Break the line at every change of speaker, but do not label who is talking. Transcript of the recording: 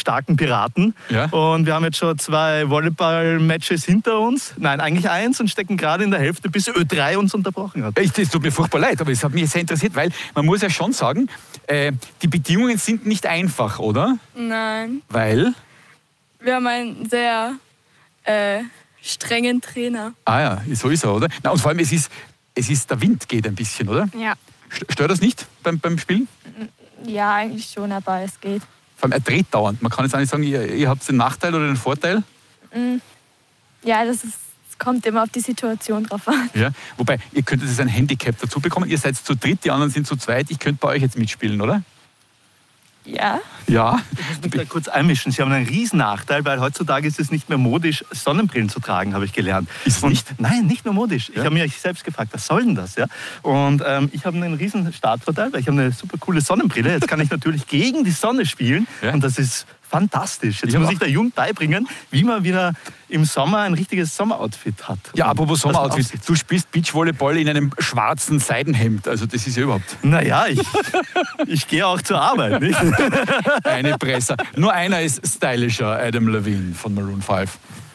starken Piraten.
Ja.
Und wir haben jetzt schon 2 Volleyball-Matches hinter uns. Nein, eigentlich 1 und stecken gerade in der Hälfte, bis Ö3 uns unterbrochen hat.
Es tut mir furchtbar leid, aber es hat mich sehr interessiert, weil man muss ja schon sagen, die Bedingungen sind nicht einfach, oder?
Nein.
Weil?
Wir haben einen sehr strengen Trainer.
Ah ja, so ist er, oder? Na, und vor allem, der Wind geht ein bisschen, oder?
Ja.
Stört das nicht beim Spielen?
Ja, eigentlich schon, aber es geht.
Vor allem, er dreht dauernd. Man kann jetzt auch nicht sagen, ihr habt den Nachteil oder den Vorteil.
Ja, es kommt immer auf die Situation drauf an.
Ja. Wobei, ihr könntet jetzt ein Handicap dazu bekommen. Ihr seid zu dritt, die anderen sind zu zweit. Ich könnte bei euch jetzt mitspielen, oder?
Ja.
Ja.
Ich muss mich da kurz einmischen. Sie haben einen riesen Nachteil, weil heutzutage ist es nicht mehr modisch, Sonnenbrillen zu tragen, habe ich gelernt.
Ist es nicht?
Nein, nicht nur modisch.
Ja?
Ich habe mich selbst gefragt, was soll denn das? Ja? Und ich habe einen riesen Startvorteil, weil ich habe eine super coole Sonnenbrille. Jetzt kann ich natürlich gegen die Sonne spielen
Ja?
und das ist fantastisch. Jetzt
Ja,
muss ich der Jugend beibringen, wie man wieder im Sommer ein richtiges Sommeroutfit hat.
Ja, apropos
Was man
Sommeroutfit.
aussieht.
Du spielst Beachvolleyball in einem schwarzen Seidenhemd. Also das ist ja überhaupt
Naja, ich gehe auch zur Arbeit. Nicht?
eine Presse. Nur einer ist stylischer, Adam Levine von Maroon 5.